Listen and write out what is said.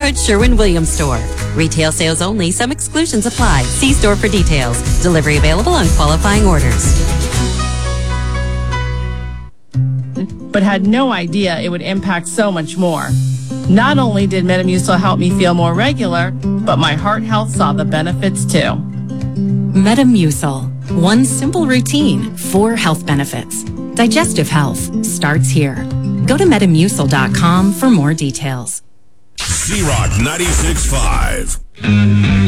neighborhood Sherwin-Williams store. Retail sales only. Some exclusions apply. See store for details. Delivery available on qualifying orders. But had no idea it would impact so much more. Not only did Metamucil help me feel more regular, but my heart health saw the benefits too. Metamucil. One simple routine, 4 health benefits. Digestive health starts here. Go to Metamucil.com for more details. C-Rock 96.5.